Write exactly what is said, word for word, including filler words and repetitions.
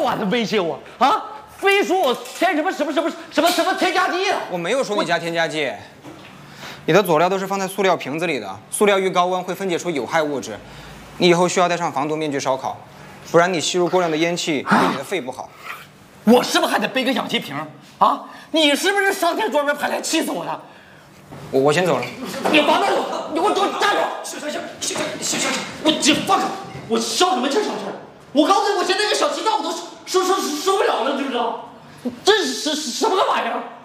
断的威胁我啊！非说我添什么什么什么什么什么添加剂了。 我没有说你加添加剂，你的佐料都是放在塑料瓶子里的，塑料遇高温会分解出有害物质，你以后需要戴上防毒面具烧烤，不然你吸入过量的烟气对你的肺不好。 我是不是还得背个氧气瓶啊？你是不是上天专门派来气死我的？ 我我先走了。 你别动我！你给我给我站住！行行行行行行行，我你放开！我消什么气消气？我告诉你，我现在这小气脏我都受受受不了了，知不知道？这是什什么个玩意儿？